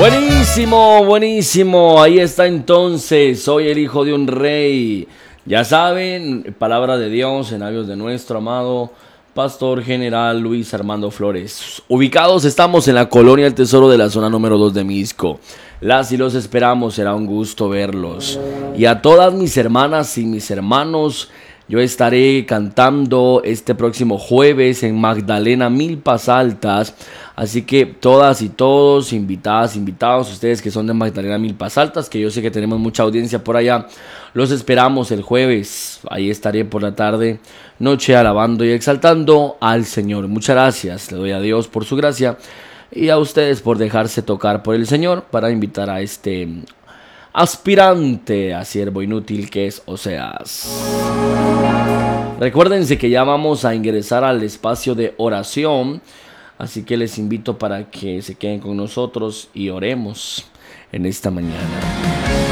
Buenísimo, buenísimo. Ahí está entonces. Soy el hijo de un rey. Ya saben, palabra de Dios en labios de nuestro amado Pastor General Luis Armando Flores. Ubicados estamos en la Colonia El Tesoro de la zona número 2 de Mixco. Las y los esperamos, será un gusto verlos. Y a todas mis hermanas y mis hermanos, yo estaré cantando este próximo jueves en Magdalena Milpas Altas. Así que todas y todos, invitadas, invitados, ustedes que son de Magdalena Milpas Altas, que yo sé que tenemos mucha audiencia por allá, los esperamos el jueves. Ahí estaré por la tarde, noche, alabando y exaltando al Señor. Muchas gracias, le doy a Dios por su gracia y a ustedes por dejarse tocar por el Señor para invitar a este aspirante a siervo inútil que es Oseas. Recuérdense que ya vamos a ingresar al espacio de oración, así que les invito para que se queden con nosotros y oremos en esta mañana.